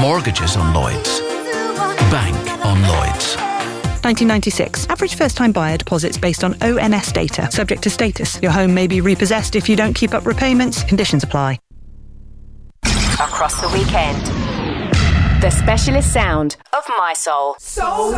Mortgages on Lloyds. Bank on Lloyds. 1996. Average first-time buyer deposits based on ONS data. Subject to status. Your home may be repossessed if you don't keep up repayments. Conditions apply. Across the weekend. The specialist sound of My Soul.